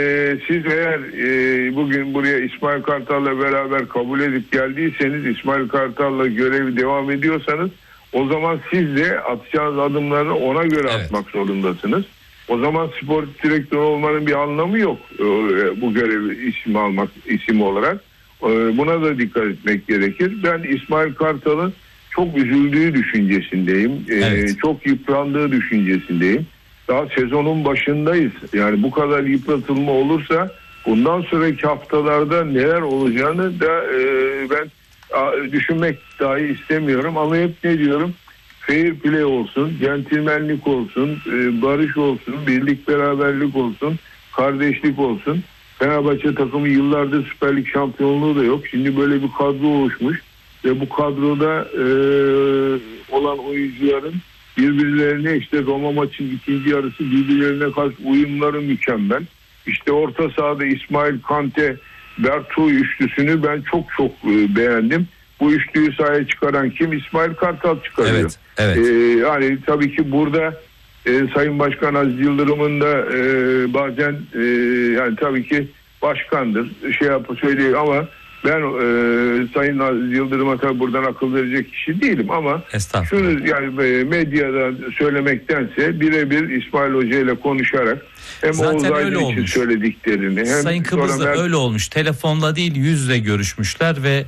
Siz eğer bugün buraya İsmail Kartal'la beraber kabul edip geldiyseniz, İsmail Kartal'la görevi devam ediyorsanız, o zaman siz de atacağınız adımları ona göre atmak zorundasınız. O zaman spor direktörü olmanın bir anlamı yok. Bu görevi isim olarak. Buna da dikkat etmek gerekir. Ben İsmail Kartal'ın çok üzüldüğü düşüncesindeyim. Çok yıprandığı düşüncesindeyim. Daha sezonun başındayız. Yani bu kadar yıpratılma olursa bundan sonraki haftalarda neler olacağını da ben düşünmek dahi istemiyorum. Ama hep ne diyorum? Fair play olsun, centilmenlik olsun, barış olsun, birlik beraberlik olsun, kardeşlik olsun. Fenerbahçe takımı yıllardır Süper Lig şampiyonluğu da yok. Şimdi böyle bir kadro oluşmuş ve bu kadroda olan oyuncuların birbirlerine, işte Roma maçın ikinci yarısı birbirlerine karşı uyumları mükemmel. İşte orta sahada İsmail, Kante, Bertu üçlüsünü ben çok beğendim. Bu üçlüyü sahaya çıkaran kim? İsmail Kartal çıkarıyor. Evet. Yani tabii ki burada Sayın Başkan Aziz Yıldırım'ın da bazen yani tabii ki başkandır, söylüyor ama ben Sayın Aziz Yıldırım'a tabii buradan akıl verecek kişi değilim ama şunu yani medyada söylemektense birebir İsmail Hoca ile konuşarak hem Oğuz Aydın için söylediklerini hem Sayın Kıbrıs'ta öyle olmuş. Telefonla değil yüzle görüşmüşler ve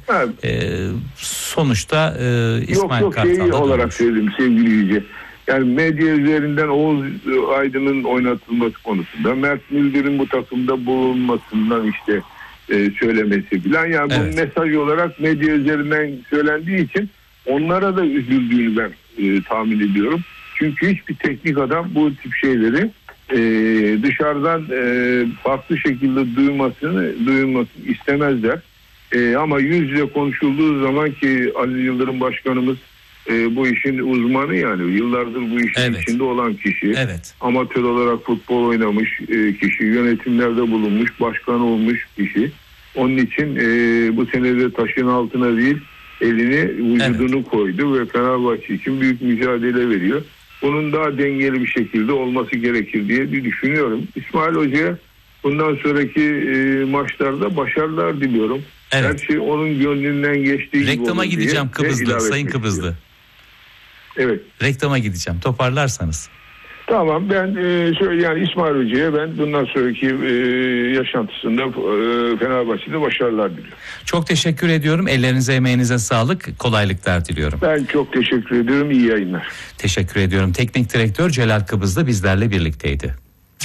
sonuçta İsmail Kartal'da olarak söyledim sevgili Yüce. Yani medya üzerinden Oğuz Aydın'ın oynatılması konusunda, Mert Müller'in bu takımda bulunmasından işte söylemesi filan. Yani bu mesaj olarak medya üzerinden söylendiği için onlara da üzüldüğünü ben tahmin ediyorum. Çünkü hiçbir teknik adam bu tip şeyleri dışarıdan farklı şekilde duyulmasını istemezler. Ama yüz yüze konuşulduğu zaman ki Ali Yıldırım Başkanımız bu işin uzmanı, yani yıllardır bu işin içinde olan kişi, amatör olarak futbol oynamış kişi, yönetimlerde bulunmuş, başkan olmuş kişi. Onun için bu senede taşın altına değil elini, vücudunu koydu ve Fenerbahçe için büyük mücadele veriyor. Bunun daha dengeli bir şekilde olması gerekir diye düşünüyorum. İsmail Hoca'ya bundan sonraki maçlarda başarılar diliyorum. Her şey onun gönlünden geçtiği gibi olur. Reklama gideceğim Kıbrıslı, Sayın Kıbrıslı. Evet. Reklama gideceğim. Toparlarsanız. Tamam, ben yani İsmail Hoca'ya ben bundan sonraki yaşantısında Fenerbahçe'de başarılar diliyorum. Çok teşekkür ediyorum. Ellerinize, emeğinize sağlık. Kolaylıklar diliyorum. Ben çok teşekkür ediyorum. İyi yayınlar. Teşekkür ediyorum. Teknik direktör Celal Kıbrıslı bizlerle birlikteydi.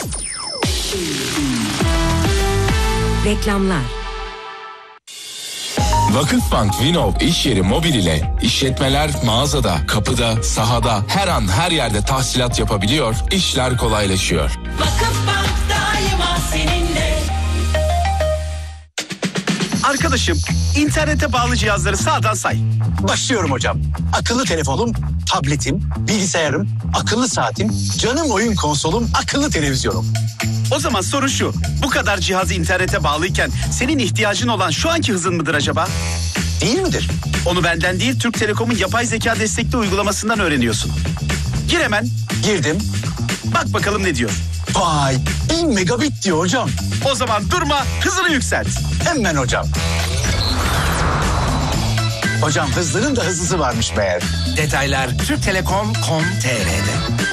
Reklamlar. Vakıfbank Vinov iş yeri mobil ile işletmeler mağazada, kapıda, sahada, her an her yerde tahsilat yapabiliyor, işler kolaylaşıyor. Vakıfbank daima seninle. Arkadaşım, internete bağlı cihazları sağdan say. Başlıyorum hocam. Akıllı telefonum, tabletim, bilgisayarım, akıllı saatim, canım oyun konsolum, akıllı televizyonum. O zaman sorun şu. Bu kadar cihazı internete bağlıyken senin ihtiyacın olan şu anki hızın mıdır acaba? Değil midir? Onu benden değil, Türk Telekom'un yapay zeka destekli uygulamasından öğreniyorsun. Gir hemen. Girdim. Bak bakalım ne diyor. Vay, 1000 megabit diyor hocam. O zaman durma, hızını yükselt. Hemen hocam. Hocam hızlının da hızlısı varmış meğer. Detaylar turktelekom.com.tr'de.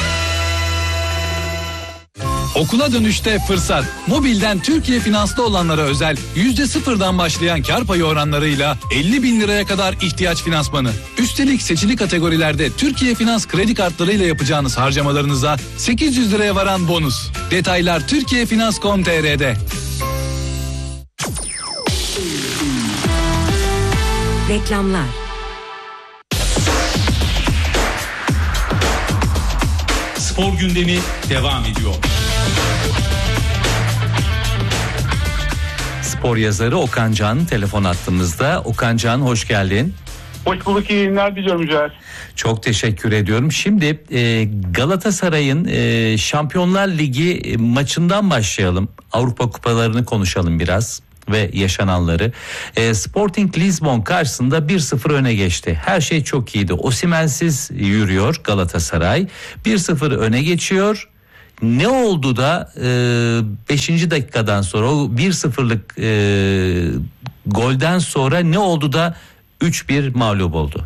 Okula dönüşte fırsat. Mobilden Türkiye Finans'ta olanlara özel %0'dan başlayan kar payı oranlarıyla 50.000 liraya kadar ihtiyaç finansmanı. Üstelik seçili kategorilerde Türkiye Finans kredi kartlarıyla yapacağınız harcamalarınıza 800 liraya varan bonus. Detaylar turkiyefinans.com.tr'de. Reklamlar. Spor gündemi devam ediyor. Spor yazarı Okan Can telefon hattımızda. Okan Can, hoş geldin. Hoş bulduk, iyi yayınlar diliyorum Mücahit. Çok teşekkür ediyorum. Şimdi Galatasaray'ın Şampiyonlar Ligi maçından başlayalım. Avrupa kupalarını konuşalım biraz ve yaşananları. Sporting Lisbon karşısında 1-0 öne geçti. Her şey çok iyiydi. Osimhen'siz yürüyor Galatasaray. 1-0 öne geçiyor. Ne oldu da 5. dakikadan sonra o 1-0'lık golden sonra ne oldu da 3-1 mağlup oldu?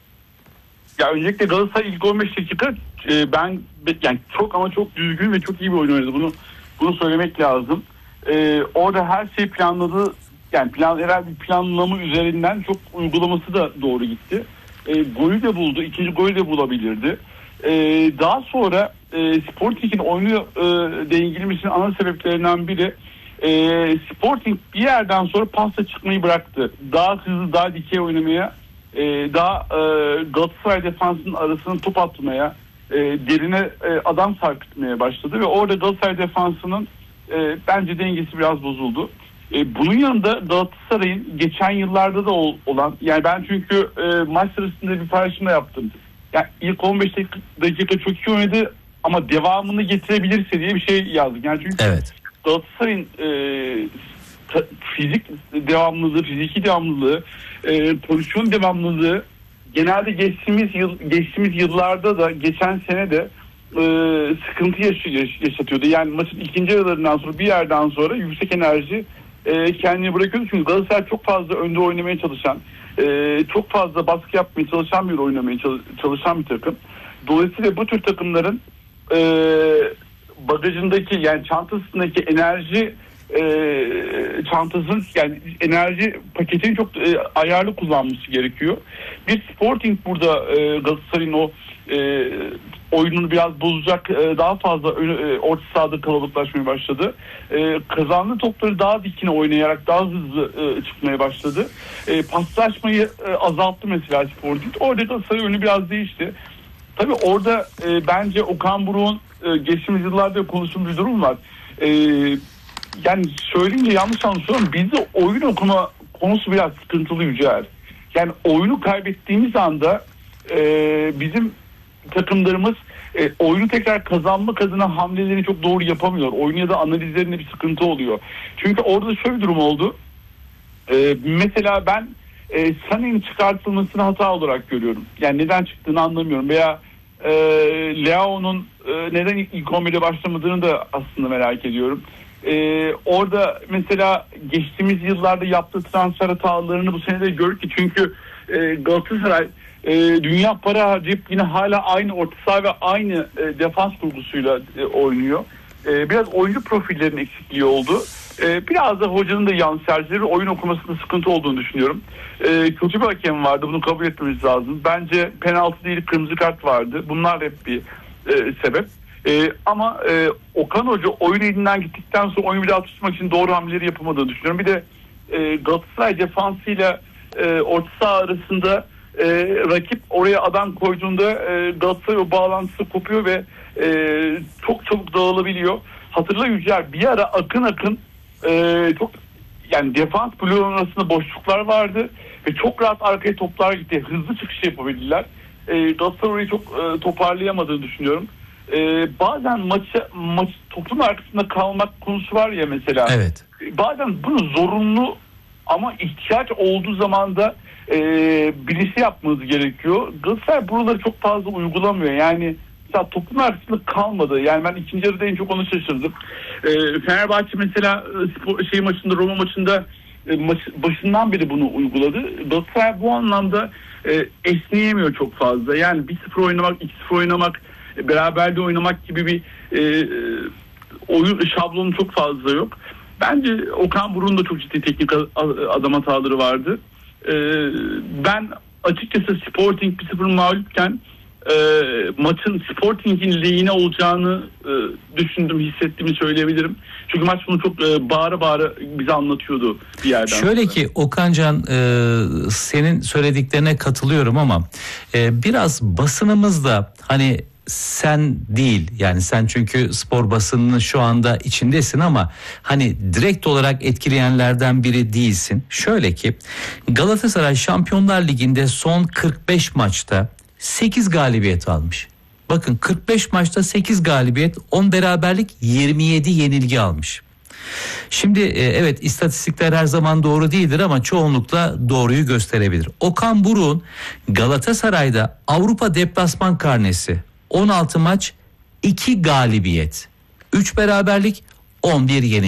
Ya öncelikle Galatasaray ilk 15 dakika ben yani çok ama çok düzgün ve çok iyi bir oyun oynadı. Bunu söylemek lazım. Orada her şey planladı. Yani herhalde bir planlama üzerinden çok uygulaması da doğru gitti. Golü de buldu. İkinci golü de bulabilirdi. Daha sonra Sporting'in oyunu dengelemesinin ana sebeplerinden biri Sporting bir yerden sonra pasta çıkmayı bıraktı. Daha hızlı, daha dikey oynamaya, daha Galatasaray defansının arasına top atmaya, derine adam sarkıtmaya başladı ve orada Galatasaray defansının bence dengesi biraz bozuldu. Bunun yanında Galatasaray'ın geçen yıllarda da olan, yani ben çünkü maç sırasında bir paylaşımda yaptım. Yani ilk 15 dakika çok iyi oynadı ama devamını getirebilirse diye bir şey yazdık. Yani çünkü evet. Galatasaray'ın fizik devamlılığı, fiziki devamlılığı, pozisyon devamlılığı genelde geçtiğimiz yıllarda da geçen sene de sıkıntı yaşatıyordu. Yani maçın ikinci yarılarından sonra bir yerden sonra yüksek enerji kendini bırakıyordu. Çünkü Galatasaray çok fazla önde oynamaya çalışan, çok fazla baskı yapmaya çalışan çalışan bir takım. Dolayısıyla bu tür takımların bagajındaki, yani çantasındaki enerji çantasının, yani enerji paketini çok ayarlı kullanması gerekiyor. Bir Sporting burada Galatasaray'ın o oyununu biraz bozacak, daha fazla orta sahada kalabalıklaşmaya başladı. Kazandığı topları daha dikine oynayarak daha hızlı çıkmaya başladı. Paslaşmayı azalttı mesela Sporting. Orada Galatasaray oyunu biraz değişti. Tabii orada bence Okan Buruk'un geçtiğimiz yıllarda konuştuğum bir durum var. Yani söyleyince yanlış anlaşıyorum. Bizde oyun okuma konusu biraz sıkıntılı Yücel. Yani oyunu kaybettiğimiz anda bizim takımlarımız oyunu tekrar kazanmak adına hamlelerini çok doğru yapamıyor. Oyun ya da analizlerinde bir sıkıntı oluyor. Çünkü orada şöyle bir durum oldu. Mesela ben Sané'nin çıkartılmasını hata olarak görüyorum. Yani neden çıktığını anlamıyorum. Veya Leao'nun neden ilk 11'de başlamadığını da aslında merak ediyorum. Orada mesela geçtiğimiz yıllarda yaptığı transfer hatalarını bu sene de gördük ki, çünkü Galatasaray dünya para harcayıp yine hala aynı orta saha ve aynı defans kurgusuyla oynuyor. Biraz oyuncu profillerinin eksikliği oldu. Biraz da hocanın da yanlış tercihleri, oyun okumasında sıkıntı olduğunu düşünüyorum. Kötü bir hakem vardı, bunu kabul etmemiz lazım. Bence penaltı değil, kırmızı kart vardı. Bunlar hep bir sebep. Ama Okan Hoca oyun elinden gittikten sonra oyunu bir daha tutmak için doğru hamleleri yapamadığını düşünüyorum. Bir de Galatasaray defansıyla orta saha arasında rakip oraya adam koyduğunda Galatasaray o bağlantısı kopuyor ve çok çabuk dağılabiliyor. Hatırla Yücel, bir ara akın çok, yani defans bloğunun arasında boşluklar vardı ve çok rahat arkaya toplar gitti. Hızlı çıkış yapabildiler. Galatasaray orayı çok toparlayamadığını düşünüyorum. Bazen maç toplum arkasında kalmak konusu var ya mesela. Evet. Bazen bunu zorunlu ama ihtiyaç olduğu zaman da birisi yapmanız gerekiyor. Galatasaray buraları çok fazla uygulamıyor. Yani mesela toplum arkasında kalmadı. Yani ben ikinci yarıda en çok onu şaşırdım. Fenerbahçe mesela maçında, Roma maçında başından beri bunu uyguladı. Galatasaray bu anlamda esneyemiyor çok fazla. Yani 1-0 oynamak, 2-0 oynamak, beraberde oynamak gibi bir oyun şablonu çok fazla yok. Bence Okan Buruk'un da çok ciddi teknik adam hataları vardı. Ben açıkçası Sporting 1-0 mağlupken maçın Sporting'in lehine olacağını düşündüm, hissettiğimi söyleyebilirim. Çünkü maç bunu çok bağıra bağıra bize anlatıyordu bir yerden. Şöyle ki Okancan, senin söylediklerine katılıyorum ama biraz basınımız da hani sen değil, yani sen çünkü spor basınının şu anda içindesin ama hani direkt olarak etkileyenlerden biri değilsin. Şöyle ki Galatasaray Şampiyonlar Ligi'nde son 45 maçta 8 galibiyet almış. Bakın 45 maçta 8 galibiyet, 10 beraberlik, 27 yenilgi almış. Şimdi evet, istatistikler her zaman doğru değildir ama çoğunlukla doğruyu gösterebilir. Okan Buruk'un Galatasaray'da Avrupa deplasman karnesi 16 maç 2 galibiyet. 3 beraberlik, 11 yenilgi.